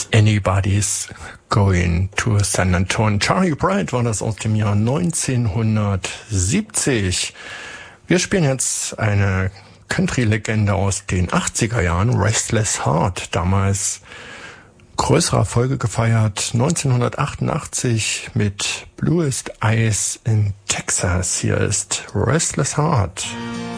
Anybody's Going to San Antonio. Charlie Bright war das aus dem Jahr 1970. Wir spielen jetzt eine Country-Legende aus den 80er Jahren, Restless Heart, damals größere Erfolge gefeiert, 1988 mit Bluest Eyes in Texas. Hier ist Restless Heart.